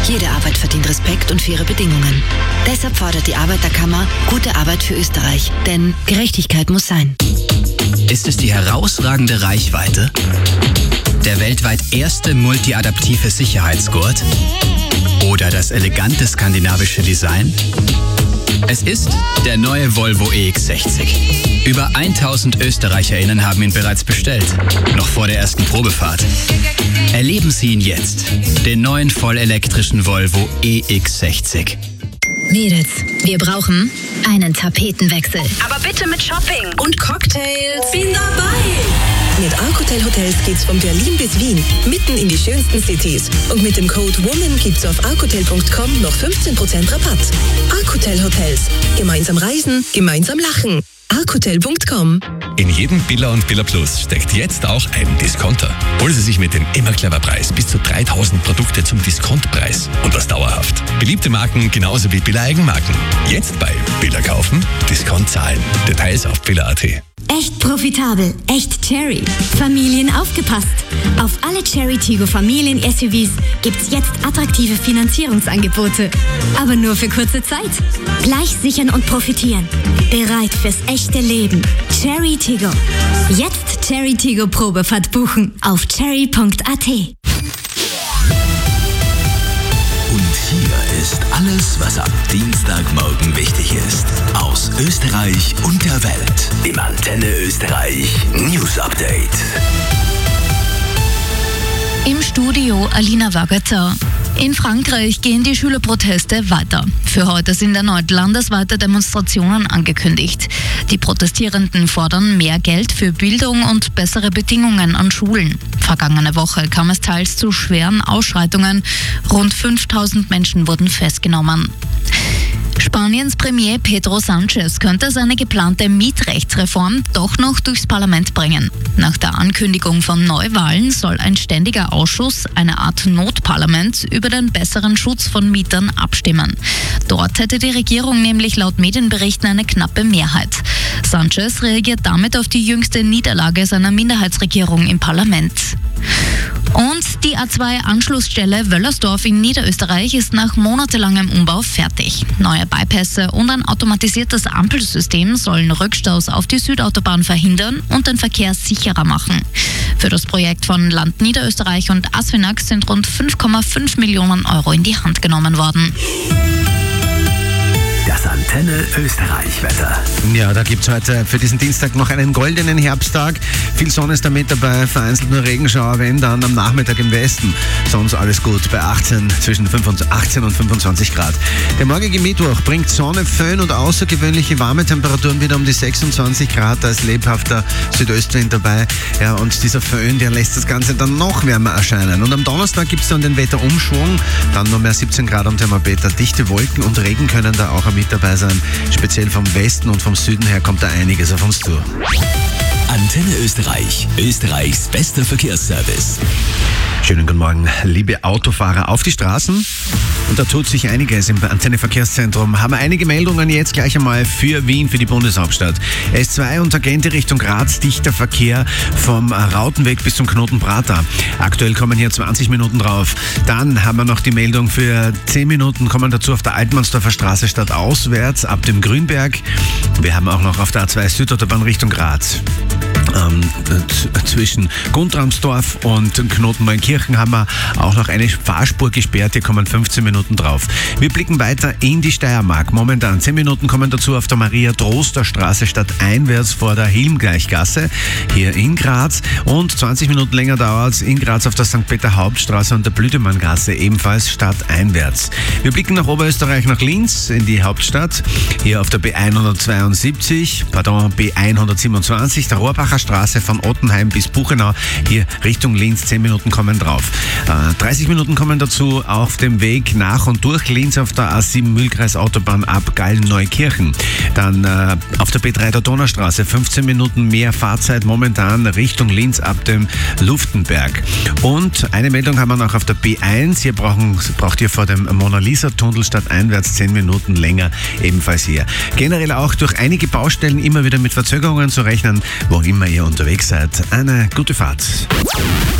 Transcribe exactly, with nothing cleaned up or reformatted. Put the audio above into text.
Jede Arbeit verdient Respekt und faire Bedingungen. Deshalb fordert die Arbeiterkammer gute Arbeit für Österreich. Denn Gerechtigkeit muss sein. Ist es die herausragende Reichweite? Der weltweit erste multiadaptive Sicherheitsgurt? Oder das elegante skandinavische Design? Es ist der neue Volvo E X sechzig. Über tausend ÖsterreicherInnen haben ihn bereits bestellt, noch vor der ersten Probefahrt. Erleben Sie ihn jetzt, den neuen vollelektrischen Volvo E X sechzig. Mädels, wir brauchen einen Tapetenwechsel. Aber bitte mit Shopping Und Cocktails. Bin dabei! Mit Alcotel Hotels geht's von Berlin bis Wien, mitten in die schönsten Cities. Und mit dem Code WOMAN gibt's auf alcotel punkt com noch fünfzehn Prozent Rabatt. Alcotel Hotels. Gemeinsam reisen, gemeinsam lachen. alcotel punkt com. In jedem Billa und Billa Plus steckt jetzt auch ein Discounter. Holen Sie sich mit dem immer clever Preis bis zu dreitausend Produkte zum Diskontpreis. Und das dauerhaft. Beliebte Marken genauso wie Billa Eigenmarken. Jetzt bei Billa kaufen, Discount zahlen. Details auf billa punkt at. Echt profitabel, echt Cherry. Familien aufgepasst. Auf alle Cherry Tiggo Familien-S U Vs gibt's jetzt attraktive Finanzierungsangebote. Aber nur für kurze Zeit. Gleich sichern und profitieren. Bereit fürs echte Leben. Cherry Tiggo. Jetzt Cherry Tiggo Probefahrt buchen auf cherry punkt at. Und hier ist alles, was am Dienstagmorgen wichtig ist. Aus Österreich und der Welt. Im Antenne Österreich News Update. Im Studio Alina Wagater. In Frankreich gehen die Schülerproteste weiter. Für heute sind erneut landesweite Demonstrationen angekündigt. Die Protestierenden fordern mehr Geld für Bildung und bessere Bedingungen an Schulen. Vergangene Woche kam es teils zu schweren Ausschreitungen. Rund fünftausend Menschen wurden festgenommen. Spaniens Premier Pedro Sánchez könnte seine geplante Mietrechtsreform doch noch durchs Parlament bringen. Nach der Ankündigung von Neuwahlen soll ein ständiger Ausschuss, eine Art Notparlament, über den besseren Schutz von Mietern abstimmen. Dort hätte die Regierung nämlich laut Medienberichten eine knappe Mehrheit. Sánchez reagiert damit auf die jüngste Niederlage seiner Minderheitsregierung im Parlament. Und die A zwei Anschlussstelle Wöllersdorf in Niederösterreich ist nach monatelangem Umbau fertig. Neue Bypässe und ein automatisiertes Ampelsystem sollen Rückstaus auf die Südautobahn verhindern und den Verkehr sicherer machen. Für das Projekt von Land Niederösterreich und Asfinag sind rund fünf Komma fünf Millionen Euro in die Hand genommen worden. Das Antenne Österreich Wetter. Ja, da gibt es heute für diesen Dienstag noch einen goldenen Herbsttag. Viel Sonne ist damit dabei, vereinzelt nur Regenschauer, wenn dann am Nachmittag im Westen. Sonst alles gut bei achtzehn, zwischen achtzehn und fünfundzwanzig Grad. Der morgige Mittwoch bringt Sonne, Föhn und außergewöhnliche warme Temperaturen wieder um die sechsundzwanzig Grad. Da ist lebhafter Südöstwind dabei. Ja, und dieser Föhn, der lässt das Ganze dann noch wärmer erscheinen. Und am Donnerstag gibt es dann den Wetterumschwung. Dann nur mehr siebzehn Grad am Thermometer. Dichte Wolken und Regen können da auch mit dabei sein. Speziell vom Westen und vom Süden her kommt da einiges auf uns zu. Antenne Österreich, Österreichs bester Verkehrsservice. Schönen guten Morgen, liebe Autofahrer auf die Straßen. Und da tut sich einiges im Antenne Verkehrszentrum. Haben wir einige Meldungen jetzt gleich einmal für Wien, für die Bundeshauptstadt. S zwei und Tangente Richtung Graz, dichter Verkehr vom Rautenweg bis zum Knoten Prater. Aktuell kommen hier zwanzig Minuten drauf. Dann haben wir noch die Meldung für zehn Minuten, kommen dazu auf der Altmannsdorfer Straße stadtauswärts ab dem Grünberg. Wir haben auch noch auf der A zwei Südautobahn Richtung Graz. Ähm, zwischen Guntramsdorf und Knoten-Neunkirchen haben wir auch noch eine Fahrspur gesperrt. Hier kommen fünfzehn Minuten drauf. Wir blicken weiter in die Steiermark. Momentan zehn Minuten kommen dazu auf der Maria-Troster-Straße stadteinwärts vor der Hilmgleichgasse hier in Graz. Und zwanzig Minuten länger dauert es in Graz auf der Sankt Peter-Hauptstraße und der Blüdemanngasse ebenfalls stadteinwärts. Wir blicken nach Oberösterreich, nach Linz in die Hauptstadt. Hier auf der B hundertzweiundsiebzig, pardon, B hundertsiebenundzwanzig, der Rohrbacher Straße von Ottenheim bis Buchenau, hier Richtung Linz, zehn Minuten kommen drauf. Äh, dreißig Minuten kommen dazu auf dem Weg nach und durch Linz auf der A sieben Mühlkreis Autobahn ab Gallen-Neukirchen. Dann äh, auf der B drei der Donaustraße, fünfzehn Minuten mehr Fahrzeit momentan Richtung Linz ab dem Luftenberg. Und eine Meldung haben wir noch auf der B eins, hier brauchen, braucht ihr vor dem Mona-Lisa-Tunnel stadteinwärts zehn Minuten länger, ebenfalls hier. Generell auch durch einige Baustellen immer wieder mit Verzögerungen zu rechnen, wo immer ihr unterwegs seid. Eine gute Fahrt.